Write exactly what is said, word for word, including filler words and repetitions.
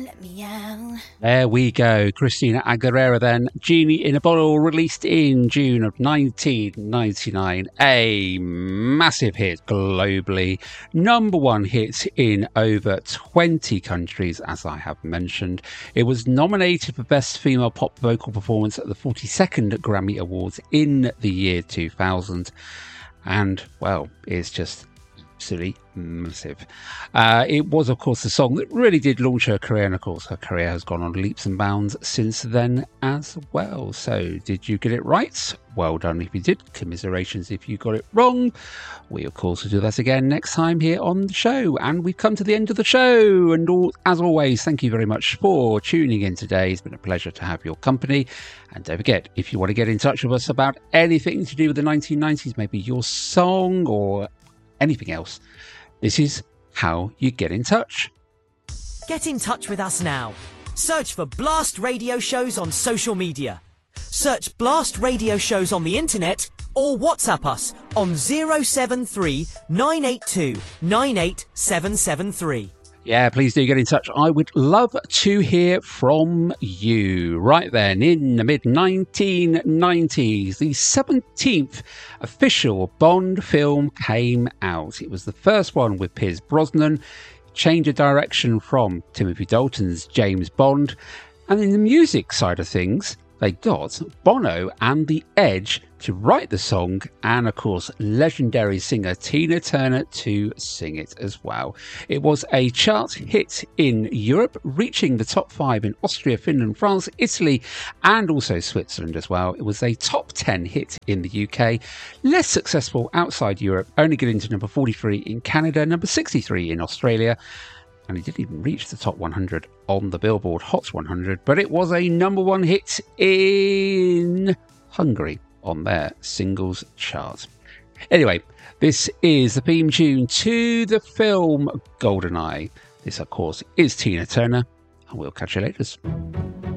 Let me out. There we go. Christina Aguilera then. Genie in a Bottle, released in June of nineteen ninety-nine. A massive hit globally. Number one hit in over twenty countries, as I have mentioned. It was nominated for Best Female Pop Vocal Performance at the forty-second Grammy Awards in the year two thousand. And, well, it's just absolutely massive. Uh, it was, of course, the song that really did launch her career, and of course her career has gone on leaps and bounds since then as well. So did you get it right? Well done if you did. Commiserations if you got it wrong. We, of course, will do that again next time here on the show. And we've come to the end of the show, and all, as always, thank you very much for tuning in today. It's been a pleasure to have your company. And don't forget, if you want to get in touch with us about anything to do with the nineteen nineties, maybe your song or anything else, this is how you get in touch. Get in touch with us now. Search for Blast Radio Shows on social media. Search Blast Radio Shows on the internet or WhatsApp us on zero seven three nine eight two nine eight seven seven three. Yeah, please do get in touch. I would love to hear from you. Right then, in the mid nineteen nineties, the seventeenth official Bond film came out. It was the first one with Pierce Brosnan, change of direction from Timothy Dalton's James Bond. And in the music side of things, they got Bono and The Edge to write the song, and of course legendary singer Tina Turner to sing it as well. It was a chart hit in Europe, reaching the top five in Austria, Finland, France, Italy, and also Switzerland as well. It was a top ten hit in the U K, less successful outside Europe, only getting to number forty-three in Canada, number sixty-three in Australia, and it didn't even reach the top one hundred on the Billboard Hot one hundred, but it was a number one hit in Hungary on their singles chart. Anyway, this is the theme tune to the film GoldenEye. This, of course, is Tina Turner, and we'll catch you later.